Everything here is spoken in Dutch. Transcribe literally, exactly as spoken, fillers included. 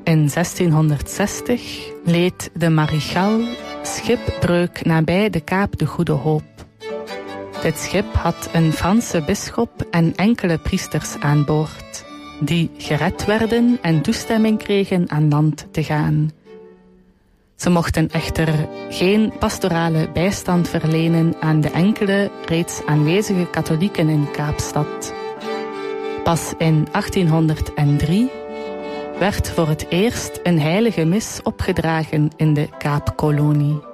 In zestienhonderdzestig leed de Marichal schipbreuk nabij de Kaap de Goede Hoop. Dit schip had een Franse bisschop en enkele priesters aan boord, die gered werden en toestemming kregen aan land te gaan. Ze mochten echter geen pastorale bijstand verlenen aan de enkele reeds aanwezige katholieken in Kaapstad. Pas in achttienhonderddrie werd voor het eerst een heilige mis opgedragen in de Kaapkolonie.